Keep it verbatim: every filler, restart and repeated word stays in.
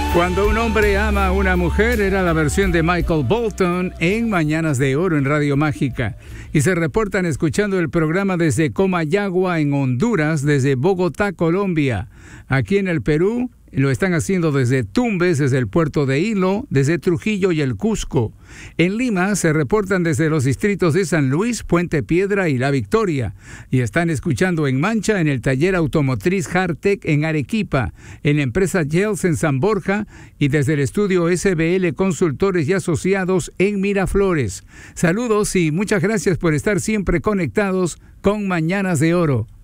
Cuando un hombre ama a una mujer era la versión de Michael Bolton en Mañanas de Oro en Radio Mágica. Y se reportan escuchando el programa desde Comayagua en Honduras, desde Bogotá, Colombia. Aquí en el Perú lo están haciendo desde Tumbes, desde el puerto de Hilo, desde Trujillo y el Cusco. En Lima se reportan desde los distritos de San Luis, Puente Piedra y La Victoria. Y están escuchando en Mancha, en el taller automotriz Hartec en Arequipa, en la empresa Yels en San Borja y desde el estudio S B L Consultores y Asociados en Miraflores. Saludos y muchas gracias por estar siempre conectados con Mañanas de Oro.